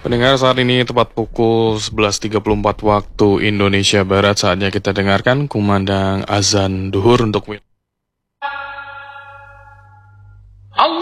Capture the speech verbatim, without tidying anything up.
Pendengar, saat ini tepat pukul sebelas tiga puluh empat waktu Indonesia Barat. Saatnya kita dengarkan kumandang azan duhur untuk